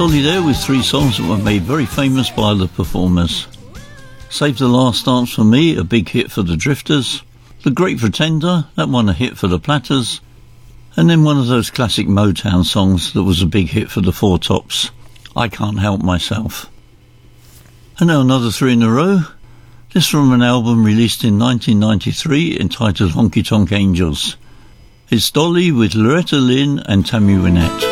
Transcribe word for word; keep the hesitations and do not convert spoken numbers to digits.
Dolly there with three songs that were made very famous by the performers. Save the Last Dance for Me, a big hit for the Drifters. The Great Pretender, that one a hit for the Platters. And then one of those classic Motown songs that was a big hit for the Four Tops, I Can't Help Myself. And now another three in a row. This from an album released in nineteen ninety-three entitled Honky Tonk Angels. It's Dolly with Loretta Lynn and Tammy Wynette.